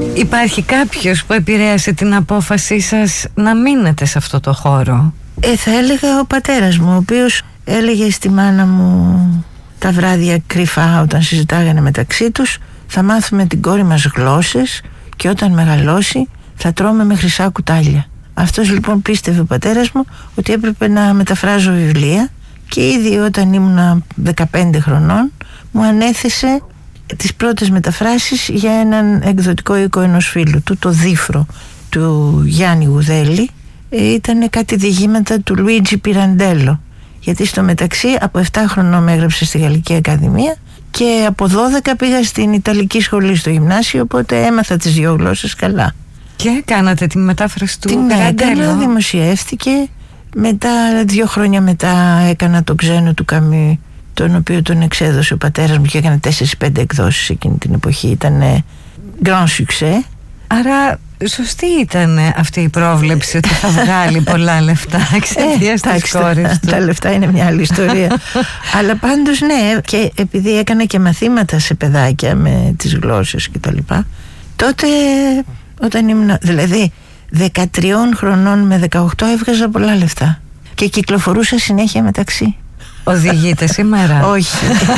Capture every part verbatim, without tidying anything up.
Υπάρχει κάποιος που επηρέασε την απόφασή σας να μείνετε σε αυτό το χώρο? Ε, θα έλεγα ο πατέρας μου, ο οποίος έλεγε στη μάνα μου τα βράδια κρυφά όταν συζητάγανε μεταξύ τους: θα μάθουμε την κόρη μας γλώσσες και όταν μεγαλώσει θα τρώμε με χρυσά κουτάλια. Αυτός λοιπόν πίστευε ο πατέρας μου ότι έπρεπε να μεταφράζω βιβλία και ήδη όταν ήμουν δεκαπέντε χρονών μου ανέθεσε τις πρώτες μεταφράσεις για έναν εκδοτικό οίκο ενός φίλου του, το Δίφρο του Γιάννη Γουδέλη. ε, Ήταν κάτι διηγήματα του Λουίτζι Πιραντέλο, γιατί στο μεταξύ από επτά χρονών με έγραψε στη Γαλλική Ακαδημία και από δώδεκα πήγα στην Ιταλική σχολή στο γυμνάσιο, οπότε έμαθα τις δύο γλώσσες καλά. Και κάνατε τη μετάφραση του Πιραντέλο? Την έκανα, δημοσιεύτηκε. Μετά, δύο χρόνια μετά, έκανα το Ξένο του Καμί, τον οποίο τον εξέδωσε ο πατέρας μου και έκανε τέσσερις πέντε εκδόσεις εκείνη την εποχή. Ήταν grand succès. Άρα σωστή ήταν αυτή η πρόβλεψη ότι θα βγάλει πολλά λεφτά εξαιτίας ε, της κόρης του. Τα λεφτά είναι μια άλλη ιστορία. Αλλά πάντως ναι, και επειδή έκανα και μαθήματα σε παιδάκια με τις γλώσσες και τα λοιπά, τότε όταν ήμουν, δηλαδή δεκατριών χρονών με δεκαοκτώ, έβγαζα πολλά λεφτά και κυκλοφορούσα συνέχεια μεταξύ. Οδηγείτε σήμερα? Όχι.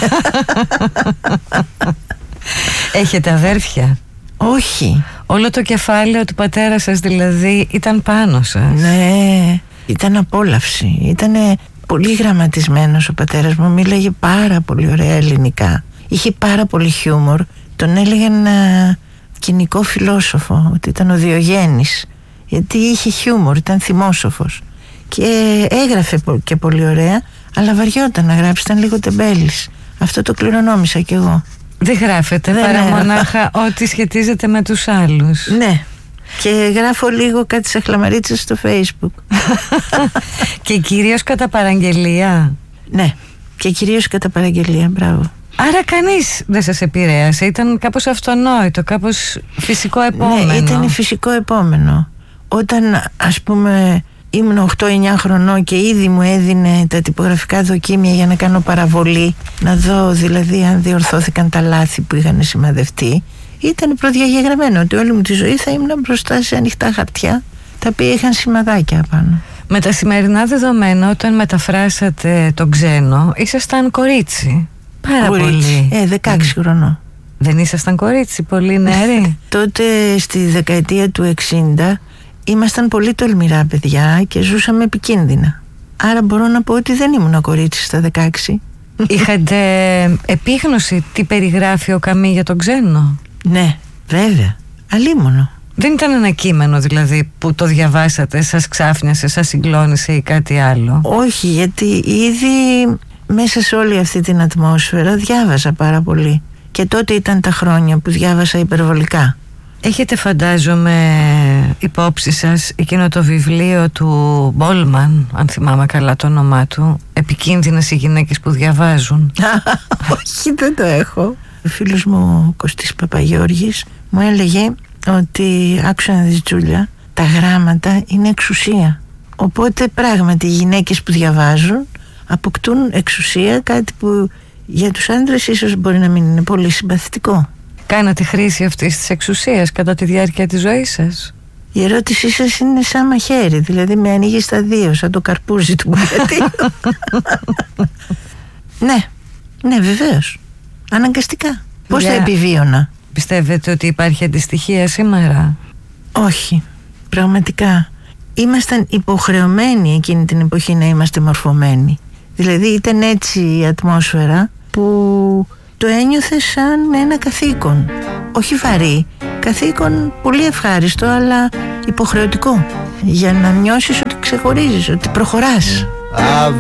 Έχετε αδέρφια? Όχι. Όλο το κεφάλαιο του πατέρα σας δηλαδή ήταν πάνω σας? Ναι, ήταν απόλαυση. Ήταν πολύ γραμματισμένος ο πατέρας μου. Μίλαγε πάρα πολύ ωραία ελληνικά. Είχε πάρα πολύ χιούμορ. Τον έλεγαν κοινικό φιλόσοφο, ότι ήταν ο Διογέννης, γιατί είχε χιούμορ, ήταν θυμόσοφος και έγραφε και πολύ ωραία, αλλά βαριόταν να γράψει, ήταν λίγο τεμπέλης. Αυτό το κληρονόμησα κι εγώ. Δεν γράφετε δεν παρά έγραφα. Μονάχα ό,τι σχετίζεται με τους άλλους? Ναι, και γράφω λίγο κάτι σε χλαμαρίτσες στο Facebook. Και κυρίως κατά παραγγελία? Ναι, και κυρίως κατά παραγγελία, μπράβο. Άρα κανείς δεν σας επηρέασε? Ήταν κάπως αυτονόητο, κάπως φυσικό επόμενο? Ναι, ήταν φυσικό επόμενο. Όταν ας πούμε ήμουν οκτώ εννιά χρονών και ήδη μου έδινε τα τυπογραφικά δοκίμια για να κάνω παραβολή, να δω δηλαδή αν διορθώθηκαν τα λάθη που είχαν σημαδευτεί, ήταν προδιαγεγραμμένο ότι όλη μου τη ζωή θα ήμουν μπροστά σε ανοιχτά χαρτιά τα οποία είχαν σημαδάκια πάνω. Με τα σημερινά δεδομένα, όταν μεταφράσατε τον Ξένο, ήσασταν κορίτσι. Πάρα κορίτσι. Πολύ. Ε, δεκαέξι χρονών. Δεν ήσασταν κορίτσι, πολύ νεαρή? Τότε στη δεκαετία του εξήντα ήμασταν πολύ τολμηρά παιδιά και ζούσαμε επικίνδυνα. Άρα μπορώ να πω ότι δεν ήμουν κορίτσι στα δεκαέξι. Είχατε επίγνωση τι περιγράφει ο Καμί για τον Ξένο? Ναι, βέβαια, αλίμονο. Δεν ήταν ένα κείμενο δηλαδή που το διαβάσατε, σας ξάφνιασε, σας συγκλώνησε ή κάτι άλλο? Όχι, γιατί ήδη μέσα σε όλη αυτή την ατμόσφαιρα διάβαζα πάρα πολύ. Και τότε ήταν τα χρόνια που διάβασα υπερβολικά. Έχετε, φαντάζομαι, υπόψη σας εκείνο το βιβλίο του Μπόλμαν, αν θυμάμαι καλά το όνομά του, «Επικίνδυνες οι γυναίκες που διαβάζουν»? Όχι, δεν το έχω. Ο φίλος μου ο Κωστής Παπαγιώργης μου έλεγε ότι, άκουσα να δεις Τζούλια, τα γράμματα είναι εξουσία. Οπότε πράγματι οι γυναίκες που διαβάζουν αποκτούν εξουσία, κάτι που για τους άντρες ίσως μπορεί να μην είναι πολύ συμπαθητικό. Κάνατε χρήση αυτής της εξουσίας κατά τη διάρκεια της ζωής σας? Η ερώτησή σας είναι σαν μαχαίρι, δηλαδή με ανοίγει στα δύο, σαν το καρπούζι του Μπουκατίνου. Ναι, ναι βεβαίως, αναγκαστικά. Πώς θα επιβίωνα? Πιστεύετε ότι υπάρχει αντιστοιχία σήμερα? Όχι, πραγματικά. Ήμασταν υποχρεωμένοι εκείνη την εποχή να είμαστε μορφωμένοι. Δηλαδή ήταν έτσι η ατμόσφαιρα που το ένιωθε σαν ένα καθήκον. Όχι βαρύ, καθήκον πολύ ευχάριστο, αλλά υποχρεωτικό, για να νιώσεις ότι ξεχωρίζεις, ότι προχωράς.